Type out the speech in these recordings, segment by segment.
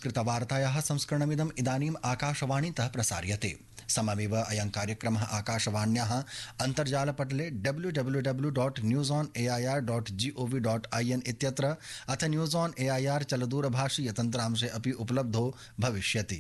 संस्कृतवार्तायाः संस्करणमिदम् इदानीम् आकाशवाणीतः प्रसार्यते। सममेव अयं कार्यक्रमः आकाशवाण्याः अन्तर्जालपटले www.newsonair.gov.in इत्यत्र अथ न्यूज़ ऑन एआईआर चलदूरभाषीयतन्त्रांशे अपि उपलब्धो भविष्यति।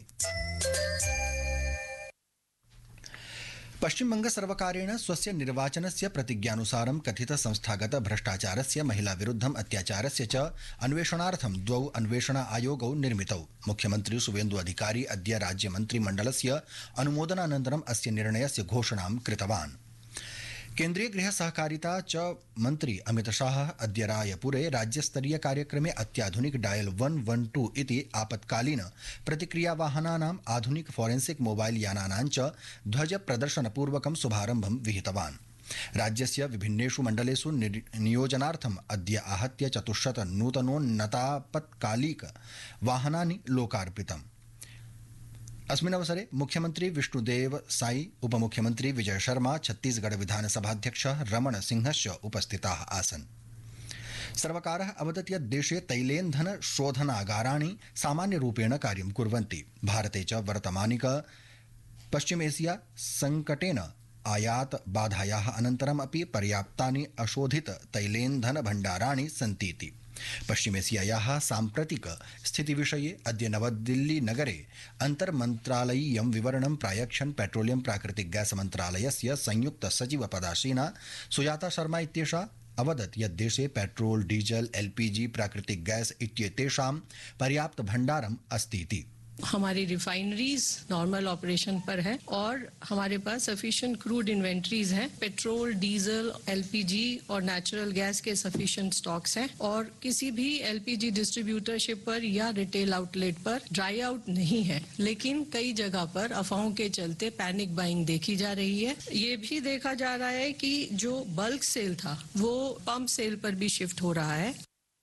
पश्चिमबंग सर्वकारेण स्वस्य निर्वाचनस्य प्रतिज्ञानुसारं कथित संस्थागत भ्रष्टाचारस्य महिला विरुद्धम् अत्याचारस्य च अन्वेषणार्थं द्वौ अन्वेषण आयोगौ निर्मितौ। मुख्यमंत्री शुवेन्दु अधिकारी अद्य राज्यमन्त्रिमण्डलस्य अनुमोदनानन्तरम् अस्य निर्णयस्य घोषणां कृतवान्। केन्द्रीय गृह सहकारिता च मंत्री अमित शाह अद्य रायपुरे राज्यस्तरीय कार्यक्रमे अत्याधुनिक डायल 112 इति आपत्कालीन प्रतिक्रियावाहनानाम् आधुनिक फोरेंसिक मोबाइल यानानां च ध्वज प्रदर्शनपूर्वकं शुभारम्भं विहितवान्। राज्यस्य विभिन्नेषु मण्डलेषु नियोजनार्थम् अद्य आहत्य 400 नूतनोन्नतापत्कालिक वाहनानि लोकार्पितम्। अस्मिन् अवसरे मुख्यमंत्री विष्णुदेव साई, उपमुख्यमंत्री विजय शर्मा, छत्तीसगढ़ विधानसभाध्यक्षः रमण सिंहश्च उपस्थिताः आसन्। सर्वकारः अवदत् यत् देशे तैलेन्धन शोधनागाराणि सामान्यरूपेण कार्यं कुर्वन्ति। भारते च वर्तमानिक पश्चिमेशिया संकटेन आयात बाधायाः अनन्तरम् अपि पर्याप्तानि अशोधित तैलेन्धन भण्डाराणि सन्तीति। पश्चिमेशियायाः साम्प्रतिक स्थितिविषये अद्य नवदिल्ली नगरे अन्तर्मन्त्रालयीयं विवरणं प्रायच्छन् पेट्रोलियम प्राकृतिक गैस मन्त्रालयस्य संयुक्त सचिव पदासीना सुजाता शर्मा इत्येषा अवदत् यत् देशे पेट्रोल, डीजल, एलपीजी, प्राकृतिक गैस इत्येतेषां पर्याप्त भण्डारम् अस्तीति। हमारी रिफाइनरीज नॉर्मल ऑपरेशन पर है और हमारे पास सफिशिएंट क्रूड इन्वेंटरीज हैं। पेट्रोल, डीजल, एलपीजी और नेचुरल गैस के सफिशिएंट स्टॉक्स हैं और किसी भी एलपीजी डिस्ट्रीब्यूटरशिप पर या रिटेल आउटलेट पर ड्राई आउट नहीं है। लेकिन कई जगह पर अफवाहों के चलते पैनिक बाइंग देखी जा रही है। ये भी देखा जा रहा है कि जो बल्क सेल था वो पंप सेल पर भी शिफ्ट हो रहा है।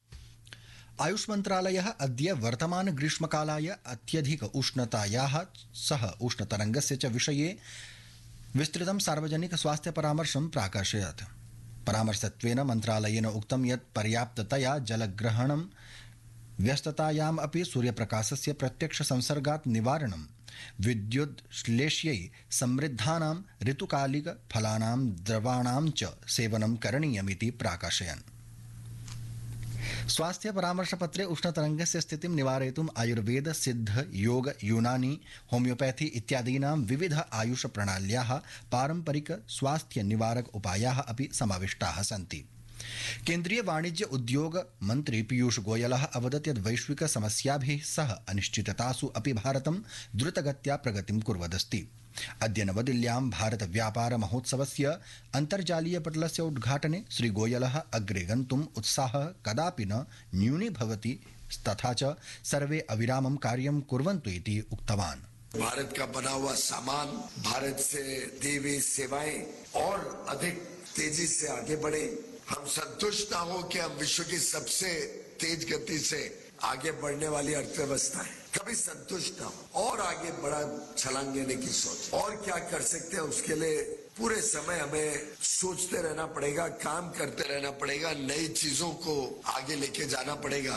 आयुष मन्त्रालयः अद्य वर्तमान ग्रीष्मकालाय अत्यधिक उष्णतायाः सह उष्णतरङ्गस्य च विषये विस्तृतं सार्वजनिक स्वास्थ्य परामर्शं प्राकाशयत्। परामर्शत्वेन मन्त्रालयेन उक्तं यत् पर्याप्ततया जलग्रहणं, व्यस्ततायाम् अपि सूर्यप्रकाशस्य प्रत्यक्ष संसर्गात् निवारणं, विद्युद्श्लेष्यै समृद्धानां ऋतुकालिक फलानां द्रवाणां च सेवनं करणीयमिति प्राकाशयन्। स्वास्थ्य परामर्शपत्रे उष्णतरङ्गस्य स्थितिं निवारयितुम् आयुर्वेद, सिद्ध, योग, यूनानी, होमियोपैथी इत्यादीनां विविध आयुष प्रणाल्याः पारंपरिक स्वास्थ्य निवारक उपायाः अपि समाविष्टाः सन्ति। केन्द्रीय वाणिज्य उद्योग मंत्री पीयूष गोयलः अवदत् यत् वैश्विक समस्याभिः सह अनिश्चिततासु अपि भारतं द्रुतगत्या प्रगतिं कुर्वदस्ति। अद्य नवदिल्ल्यां भारत व्यापार महोत्सवस्य अन्तर्जालीय पटलस्य उद्घाटने श्री गोयलः अग्रे गन्तुम् उत्साहः कदापि न न्यूनीभवति तथा च सर्वे अविरामं कार्यं कुर्वन्तु इति उक्तवान्। भारत का बना हुआ सामान, भारत से दी हुई सेवाएं और अधिक तेजी से आगे बढ़े। हम संतुष्ट ना हो कि हम विश्व की सबसे तेज गति से आगे बढ़ने वाली अर्थव्यवस्था है, कभी संतुष्ट ना हो और आगे बड़ा छलांग लेने की सोच। और क्या कर सकते हैं उसके लिए पूरे समय हमें सोचते रहना पड़ेगा, काम करते रहना पड़ेगा, नई चीजों को आगे लेके जाना पड़ेगा।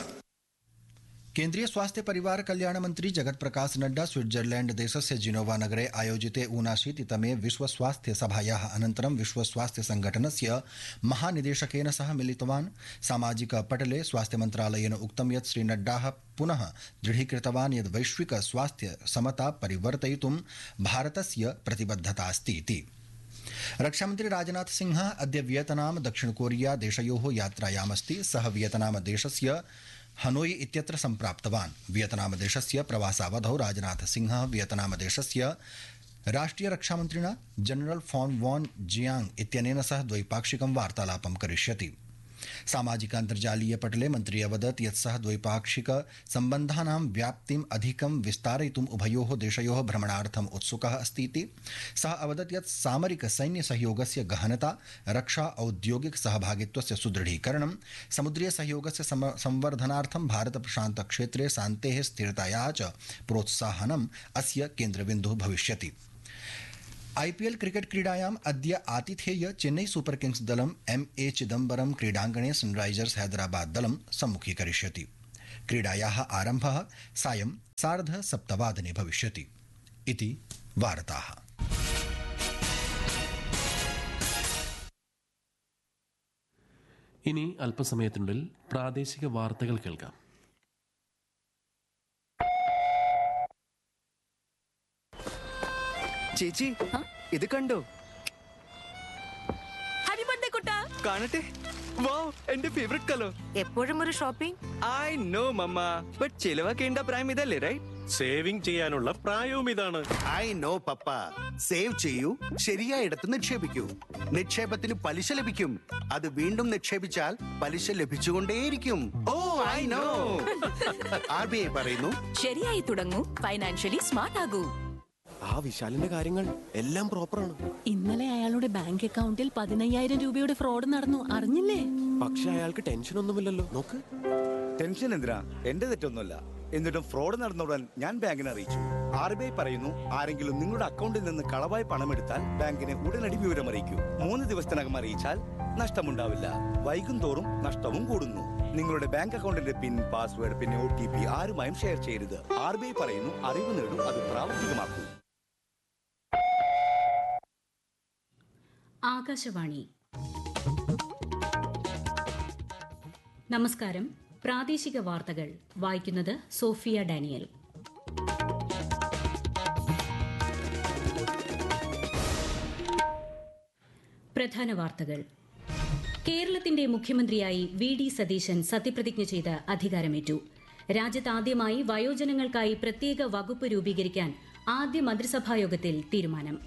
केन्द्रीय स्वास्थ्य परिवार कल्याण मंत्री जगत प्रकाश नड्डा स्विट्जरलैंड देशस्य जिनोवा नगरे आयोजिते 79तमे विश्व स्वास्थ्य सभायाः अनन्तरं विश्व स्वास्थ्य संघटनस्य महानिदेशकेन सह मिलितवान्। सामाजिक पटले स्वास्थ्य मन्त्रालयेन उक्तं यत् श्री नड्डा पुनः दृढीकृतवान् यत् वैश्विक स्वास्थ्य समता परिवर्तयितुं भारतस्य प्रतिबद्धता अस्ति इति। रक्षामंत्री राजनाथ सिंह अद्य वियतनाम, दक्षिण कोरिया देशयोः यात्रायामस्ति। सः वियतनाम देशस्य हनोई इत्यत्र सम्प्राप्तवान्। वियतनाम देशस्य प्रवासावधौ राजनाथ सिंहः वियतनाम देशस्य राष्ट्रिय रक्षामन्त्रिणा जनरल फॉन वॉन जियांग इत्यनेन सह द्वैपाक्षिकं वार्तालापं करिष्यति। सामाजिकान्तर्जालीय पटले मन्त्री अवदत् यत् सः द्वैपाक्षिक सम्बन्धानां व्याप्तिम् अधिकं विस्तारयितुम् उभयोः देशयोः भ्रमणार्थम् उत्सुकः अस्ति इति। सः अवदत् यत् सामरिक सैन्य सहयोगस्य गहनता, रक्षा औद्योगिक सहभागित्वस्य सुदृढीकरणं, समुद्रीय सहयोगस्य संवर्धनार्थं भारत प्रशान्त क्षेत्रे शान्तेः स्थिरतायाः च प्रोत्साहनम् अस्य केन्द्रबिन्दुः भविष्यति। आईपीएल क्रिकेट क्रीडायाम् अद्य आतिथेय चेन्नई सुपर किंग्स दलं एमए चिदम्बरम क्रीडाङ्गणे सनराइजर्स हैदराबाद दलं सम्मुखीकरिष्यति। क्रीडायाः आरम्भः सायं 7:30 भविष्यति इति वार्ताः। ഇനി അല്പസമയത്തിനുള്ളിൽ പ്രാദേശിക വാർത്തകൾ കേൾക്കാം. ചേച്ചി ഇത് കണ്ടോ? ഹാപ്പി ബർത്ത്ഡേ കുട്ടാ. കാണട്ടെ. വൗ, എന്റെ ഫേവറേറ്റ് കളർ. എപ്പോഴും ഒരു shopping. I know mama, but ചിലവാക്കേണ്ട പ്രായം ഇതല്ലേ, റൈറ്റ്? സേവിംഗ് ചെയ്യാനുള്ള പ്രായവും ഇതാണ്. I know papa. സേവ് ചെയ്യൂ, ശരിയായിടത്ത് നിക്ഷേപിക്കൂ. നിക്ഷേപത്തിന് പലിശ ലഭിക്കും. അത് വീണ്ടും നിക്ഷേപിച്ചാൽ പലിശ ലഭിച്ചുകൊണ്ടേയിരിക്കും. ഓ ഐ നോ. RBI പറയുന്നു, ശരിയായി തുടങ്ങൂ, ഫൈനാൻഷ്യലി സ്മാർട്ട് ആകൂ. ആ വിശാലിന്റെ കാര്യങ്ങൾ എല്ലാം പ്രോപ്പറാണ്. ഇന്നലെ അയാളുടെ ബാങ്ക് അക്കൗണ്ടിൽ 15,000 രൂപയുടെ ഫ്രോഡ് നടന്നു, അറിഞ്ഞില്ലേ? പക്ഷെ അയാൾക്ക് ടെൻഷൻ ഒന്നുമില്ലല്ലോ. നോക്ക്. ടെൻഷൻ എന്തിനാ? എന്റെ തെറ്റൊന്നുമല്ല. എന്നിട്ടും ഫ്രോഡ് നടന്നുടൻ ഞാൻ ബാങ്കിനെ അറിയിച്ചു. RBI പറയുന്നു, ആരെങ്കിലും നിങ്ങളുടെ അക്കൗണ്ടിൽ നിന്ന് കളവായി പണമെടുത്താൽ ബാങ്കിനെ ഉടനടി വിവരം അറിയിക്കൂ. 3 ദിവസത്തിനകം അറിയിച്ചാൽ നഷ്ടമുണ്ടാവില്ല. വൈകും തോറും നഷ്ടവും കൂടുന്നു. നിങ്ങളുടെ ബാങ്ക് അക്കൗണ്ടിന്റെ പിൻ, പാസ്വേഡ്, പിന്നെ OTP ആരുമായും ഷെയർ ചെയ്യരുത്. RBI പറയുന്നു, അറിവ് നേടും, അത് പ്രാവർത്തികമാക്കൂ. ആകാശവാണി. നമസ്കാരം. പ്രാദേശിക വാർത്തകൾ വായിക്കുന്നത് സോഫിയ ഡാനിയൽ. പ്രധാന വാർത്തകൾ. കേരളത്തിന്റെ മുഖ്യമന്ത്രിയായി VD സതീശൻ സത്യപ്രതിജ്ഞ ചെയ്ത് അധികാരമേറ്റു. രാജ്യത്താദ്യമായി വയോജനങ്ങൾക്കായി പ്രത്യേക വകുപ്പ് രൂപീകരിക്കാൻ ആദ്യ മന്ത്രിസഭായോഗത്തിൽ തീരുമാനം.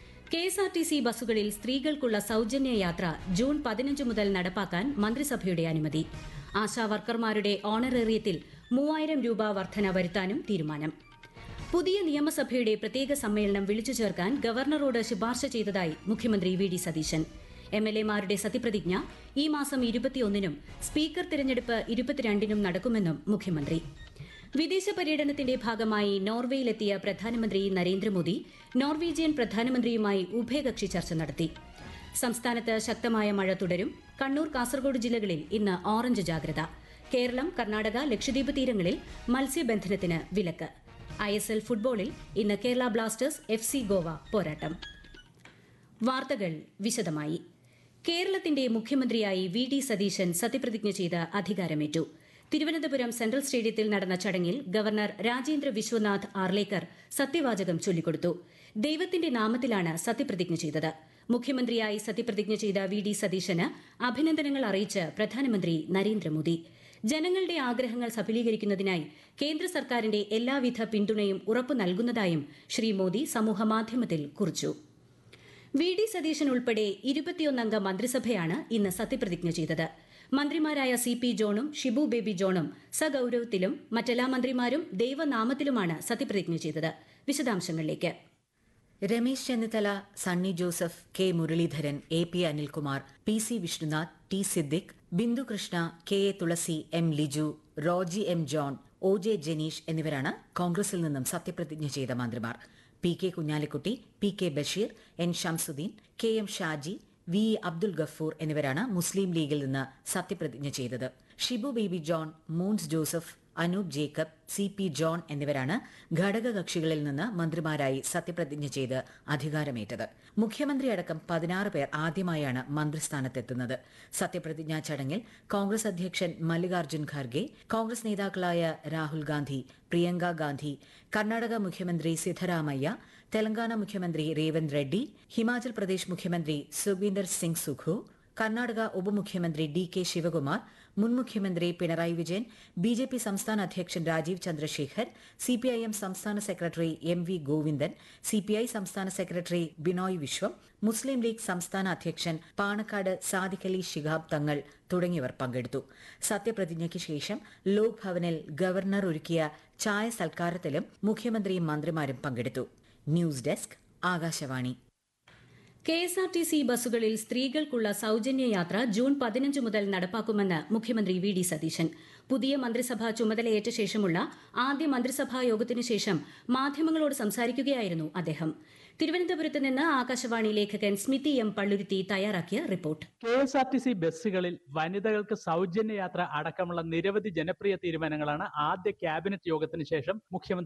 KSRTC ബസ്സുകളിൽ സ്ത്രീകൾക്കുള്ള സൌജന്യ യാത്ര ജൂൺ 15 മുതൽ നടപ്പാക്കാൻ മന്ത്രിസഭയുടെ അനുമതി. ആശാവർക്കർമാരുടെ ഓണറേറിയത്തിൽ 3,000 രൂപ വർധന വരുത്താനും തീരുമാനം. പുതിയ നിയമസഭയുടെ പ്രത്യേക സമ്മേളനം വിളിച്ചു ചേർക്കാൻ ഗവർണറോട് ശുപാർശ ചെയ്തതായി മുഖ്യമന്ത്രി VD സതീശൻ. MLA-മാരുടെ സത്യപ്രതിജ്ഞ ഈ മാസം 21-നും സ്പീക്കർ തിരഞ്ഞെടുപ്പ് 22-നും നടക്കുമെന്നും മുഖ്യമന്ത്രി. വിദേശ പര്യടനത്തിന്റെ ഭാഗമായി നോർവേയിലെത്തിയ പ്രധാനമന്ത്രി നരേന്ദ്രമോദി നോർവീജിയൻ പ്രധാനമന്ത്രിയുമായി ഉഭയകക്ഷി ചർച്ച നടത്തി. സംസ്ഥാനത്ത് ശക്തമായ മഴ തുടരും. കണ്ണൂർ, കാസർഗോഡ് ജില്ലകളിൽ ഇന്ന് ഓറഞ്ച് ജാഗ്രത. കേരളം, കർണാടക, ലക്ഷദ്വീപ് തീരങ്ങളിൽ മത്സ്യബന്ധനത്തിന് വിലക്ക്. ISL ഫുട്ബോളിൽ ഇന്ന് കേരള ബ്ലാസ്റ്റേഴ്സ് FC ഗോവ പോരാട്ടം. വാർത്തകൾ വിശദമായി. കേരളത്തിന്റെ മുഖ്യമന്ത്രിയായി VD സതീശൻ സത്യപ്രതിജ്ഞ ചെയ്ത് അധികാരമേറ്റു. തിരുവനന്തപുരം സെൻട്രൽ സ്റ്റേഡിയത്തിൽ നടന്ന ചടങ്ങിൽ ഗവർണർ രാജേന്ദ്ര വിശ്വനാഥ് ആർലേക്കർ സത്യവാചകം ചൊല്ലിക്കൊടുത്തു. ദൈവത്തിന്റെ നാമത്തിലാണ് സത്യപ്രതിജ്ഞ ചെയ്തത്. മുഖ്യമന്ത്രിയായി സത്യപ്രതിജ്ഞ ചെയ്ത VD സതീശന് അഭിനന്ദനങ്ങൾ അറിയിച്ച് പ്രധാനമന്ത്രി നരേന്ദ്രമോദി. ജനങ്ങളുടെ ആഗ്രഹങ്ങൾ സഫലീകരിക്കുന്നതിനായി കേന്ദ്ര സർക്കാരിന്റെ എല്ലാവിധ പിന്തുണയും ഉറപ്പു നൽകുന്നതായും ശ്രീ മോദി സമൂഹമാധ്യമത്തിൽ കുറിച്ചു. VD സതീശൻ ഉൾപ്പെടെ 21-അംഗ മന്ത്രിസഭയാണ് ഇന്ന് സത്യപ്രതിജ്ഞ ചെയ്തത്. മന്ത്രിമാരായ CP ജോണും ഷിബു ബേബി ജോണും സഗൌരവത്തിലും മറ്റെല്ലാ മന്ത്രിമാരും ദൈവനാമത്തിലുമാണ് സത്യപ്രതിജ്ഞ ചെയ്തത്. വിശദാംശങ്ങളിലേക്ക്. Ramesh Chennithala, Sunny Joseph, K Muraleedharan, AP Anilkumar, PC Vishnunath, T Siddique, Bindu Krishna, KA തുളസി, M Liju, Roji M John, OJ Janeesh എന്നിവരാണ് കോൺഗ്രസിൽ നിന്നും സത്യപ്രതിജ്ഞ ചെയ്ത മന്ത്രിമാർ. PK Kunhalikutty, PK Basheer, N Shamsuddin, KM Shaji, VE Abdul Gafoor എന്നിവരാണ് മുസ്ലിം ലീഗിൽ നിന്ന് സത്യപ്രതിജ്ഞ ചെയ്തത്. Shibu baby John, moons Joseph, Anoop Jacob, CP John എന്നിവരാണ് ഘടകകക്ഷികളിൽ നിന്ന് മന്ത്രിമാരായി സത്യപ്രതിജ്ഞ ചെയ്ത് അധികാരമേറ്റത്. മുഖ്യമന്ത്രിയടക്കം 16 പേർ ആദ്യമായാണ് മന്ത്രിസ്ഥാനത്തെത്തുന്നത്. സത്യപ്രതിജ്ഞാ ചടങ്ങിൽ കോൺഗ്രസ് അധ്യക്ഷൻ മല്ലികാർജ്ജുൻ ഖാർഗെ, കോൺഗ്രസ് നേതാക്കളായ രാഹുൽ ഗാന്ധി, പ്രിയങ്ക ഗാന്ധി, കർണാടക മുഖ്യമന്ത്രി സിദ്ധരാമയ്യ, തെലങ്കാന മുഖ്യമന്ത്രി രേവന്ത് റെഡ്ഡി, ഹിമാചൽ പ്രദേശ് മുഖ്യമന്ത്രി സുഖ്വീന്ദർ സിംഗ് സുഖു, കർണാടക ഉപമുഖ്യമന്ത്രി DK ശിവകുമാർ, മുൻ മുഖ്യമന്ത്രി പിണറായി വിജയൻ, BJP സംസ്ഥാന അധ്യക്ഷൻ രാജീവ് ചന്ദ്രശേഖർ, CPIM സംസ്ഥാന സെക്രട്ടറി MV ഗോവിന്ദൻ, CPI സംസ്ഥാന സെക്രട്ടറി ബിനോയ് വിശ്വം, മുസ്ലിം ലീഗ് സംസ്ഥാന അധ്യക്ഷൻ പാണക്കാട് സാദിഖ് അലി ശിഹാബ് തങ്ങൾ തുടങ്ങിയവർ പങ്കെടുത്തു. സത്യപ്രതിജ്ഞയ്ക്ക് ശേഷം ലോക് ഭവനിൽ ഗവർണർ ഒരുക്കിയ ചായ സൽക്കാരത്തിലും മുഖ്യമന്ത്രിയും മന്ത്രിമാരും പങ്കെടുത്തു. News desk, Akashvani. KSRTC ബസ്സുകളിൽ സ്ത്രീകൾക്കുള്ള സൌജന്യ യാത്ര ജൂൺ 15 മുതൽ നടപ്പാക്കുമെന്ന് മുഖ്യമന്ത്രി വി ഡി സതീശൻ. പുതിയ മന്ത്രിസഭ ചുമതലയേറ്റ ശേഷമുള്ള ആദ്യ മന്ത്രിസഭാ യോഗത്തിനു ശേഷം മാധ്യമങ്ങളോട് സംസാരിക്കുകയായിരുന്നു അദ്ദേഹം. തിരുവനന്തപുരത്ത് നിന്ന് ആകാശവാണി ലേഖകൻ സ്മിതി എം പള്ളുരുത്തി തയ്യാറാക്കിയ റിപ്പോർട്ട്. KSRTC ബസ്സുകളിൽ വനിതകൾക്ക് സൌജന്യ യാത്ര അടക്കമുള്ള നിരവധി ജനപ്രിയ തീരുമാനങ്ങളാണ് ആദ്യ ക്യാബിനറ്റ് യോഗത്തിന് ശേഷം മുഖ്യമന്ത്രി